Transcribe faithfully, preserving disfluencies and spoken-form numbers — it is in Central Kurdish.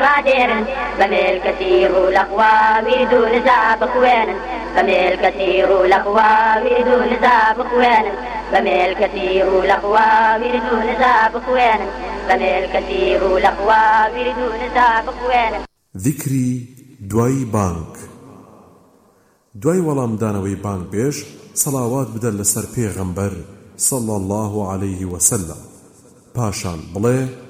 راديرن بميل كثير والأقوى ويردون زاب خوينا بميل كثير والأقوى ويردون زاب خوينا بميل كثير والأقوى ويردون زاب خوينا بميل كثير والأقوى ويردون زاب خوينا. ذكري دوای بانك دوای وەڵامدانەوەی بانك بێژ سەڵاوات بدە لەسەر پێغەمبەر صلى الله عليه وسلم. پاشان بڵێ